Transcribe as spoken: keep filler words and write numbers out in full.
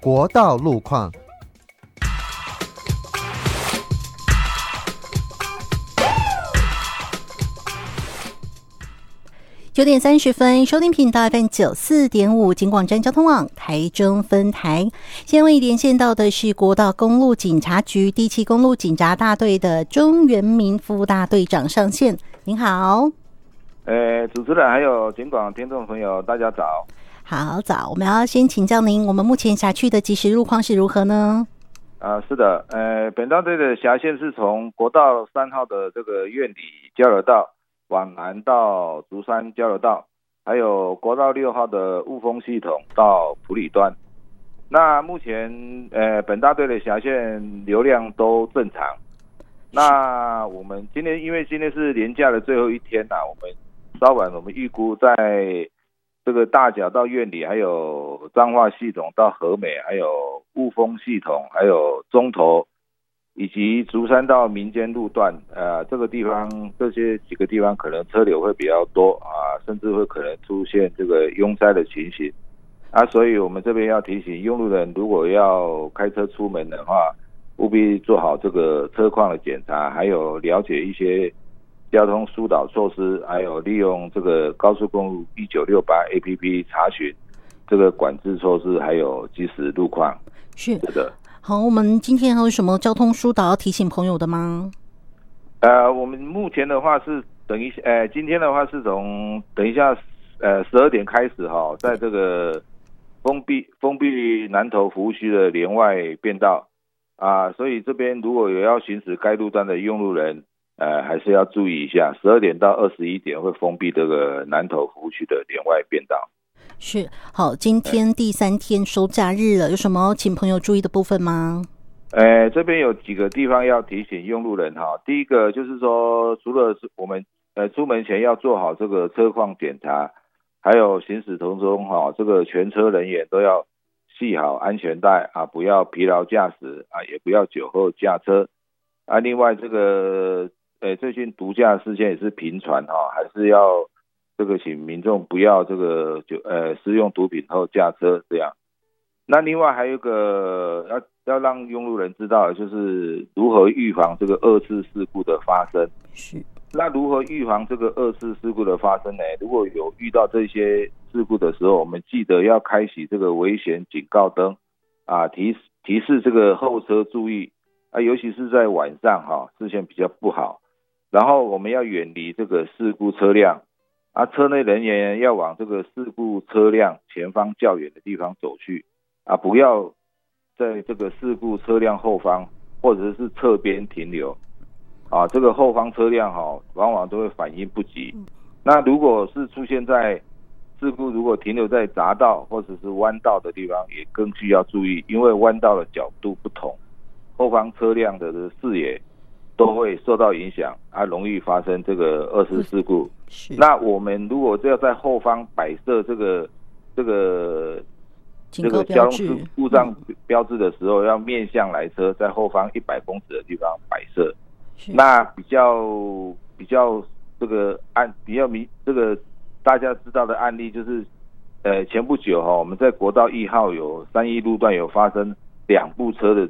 国道路况。 九点三十分，收听频道 F M 九四点五，警广站交通网台中分台。现为连线到的是国道公路警察局第七公路警察大队的钟元明副大队长上线。您好。 呃，主持人还有警广听众朋友，大家早。 好早，我们要先请教您，我们目前辖区的即时路况是如何呢？ 啊、呃，是的，呃，本大队的辖线是从国道三号的这个苑里交流道往南到竹山交流道，还有国道六号的雾峰系统到埔里端。那目前呃本大队的辖线流量都正常。那我们今天因为今天是连假的最后一天啊，我们稍晚我们预估在这个大甲到苑里，还有彰化系统到和美，还有雾峰系统，还有中投，以及竹山到民间路段，呃，这个地方这些几个地方可能车流会比较多啊，甚至会可能出现这个拥塞的情形啊，所以我们这边要提醒用路人，如果要开车出门的话，务必做好这个车况的检查，还有了解一些交通疏导措施，还有利用这个高速公路一九六八 A P P 查询这个管制措施，还有即时路况。 是的。 好，我们今天还有什么交通疏导要提醒朋友的吗？ 呃，我们目前的话是等一下，呃，今天的话是从等一下，呃，十二点开始哈，在这个封闭封闭南投服务区的连外变道啊，所以这边如果有要行驶该路段的用路人，呃，还是要注意一下，十二点到二十一点会封闭这个南投服务区的连外变道。 是，好，今天第三天收假日了，有什么请朋友注意的部分吗？ 呃，这边有几个地方要提醒用路人哈。第一个就是说，除了我们呃出门前要做好这个车况检查，还有行驶途中哈，这个全车人员都要系好安全带啊，不要疲劳驾驶啊，也不要酒后驾车啊。另外，这个呃最近毒驾事件也是频传哈，还是要这个请民众不要这个酒呃使用毒品后驾车这样。那另外还有一个要要让用路人知道的就是如何预防这个二次事故的发生。 是。 那如何预防这个二次事故的发生呢？如果有遇到这些事故的时候，我们记得要开启这个危险警告灯啊，提提示这个后车注意啊，尤其是在晚上哈、啊，视线比较不好。然后我们要远离这个事故车辆啊，车内人员要往这个事故车辆前方较远的地方走去啊，不要在这个事故车辆后方或者是侧边停留啊，这个后方车辆哈、啊，往往都会反应不及。那如果是出现在事故如果停留在匝道或者是弯道的地方，也更需要注意，因为弯道的角度不同，后方车辆的视野都会受到影响，啊，容易发生这个二次事故。那我们如果要在后方摆设这个这个这个交通故障标志的时候，要面向来车，在后方一百公尺的地方摆设。那比较比较这个案比较明这个大家知道的案例就是，呃，前不久哈、哦，我们在国道一号有三一路段有发生两部车的